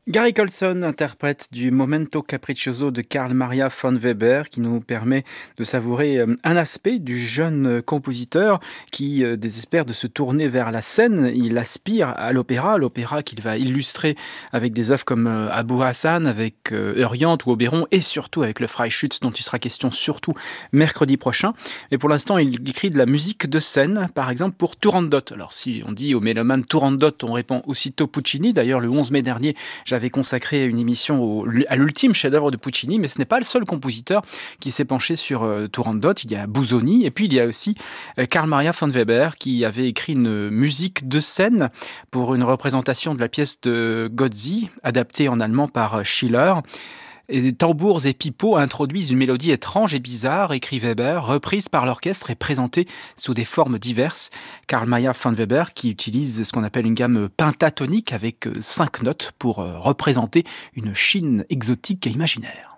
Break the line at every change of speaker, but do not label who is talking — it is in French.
Gary Colson, interprète du Momento Capriccioso de Carl Maria von Weber, qui nous permet de savourer un aspect du jeune compositeur qui désespère de se tourner vers la scène. Il aspire à l'opéra qu'il va illustrer avec des œuvres comme Abu Hassan, avec Euryanthe ou Oberon, et surtout avec le Freischütz, dont il sera question surtout mercredi prochain. Et pour l'instant, il écrit de la musique de scène, par exemple pour Turandot. Alors si on dit au mélomane Turandot, on répond aussitôt Puccini. D'ailleurs, le 11 mai dernier, j'avais consacré une émission à l'ultime chef-d'œuvre de Puccini, mais ce n'est pas le seul compositeur qui s'est penché sur Turandot. Il y a Busoni, et puis il y a aussi Carl Maria von Weber, qui avait écrit une musique de scène pour une représentation de la pièce de Gozzi, adaptée en allemand par Schiller. Et des tambours et pipeaux introduisent une mélodie étrange et bizarre, écrit Weber, reprise par l'orchestre et présentée sous des formes diverses. Carl Maria von Weber, qui utilise ce qu'on appelle une gamme pentatonique avec 5 notes pour représenter une Chine exotique et imaginaire.